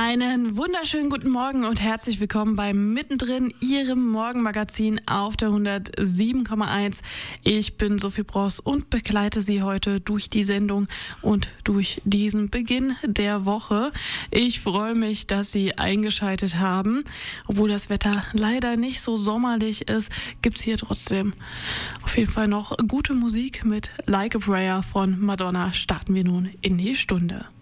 Einen wunderschönen guten Morgen und herzlich willkommen bei Mittendrin, Ihrem Morgenmagazin auf der 107,1. Ich bin Sophie Bross und begleite Sie heute durch die Sendung und durch diesen Beginn der Woche. Ich freue mich, dass Sie eingeschaltet haben. Obwohl das Wetter leider nicht so sommerlich ist, gibt's hier trotzdem auf jeden Fall noch gute Musik. Mit Like a Prayer von Madonna starten wir nun in die Stunde.